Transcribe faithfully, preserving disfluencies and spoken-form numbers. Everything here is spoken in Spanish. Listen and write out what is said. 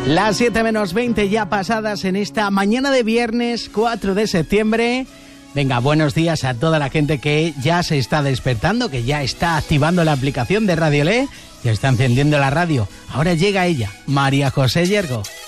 Las siete menos veinte ya pasadas en esta mañana de viernes cuatro de septiembre. Venga, buenos días a toda la gente que ya se está despertando, que ya está activando la aplicación de Radio Le, ya está encendiendo la radio. Ahora llega ella, María José Yergo.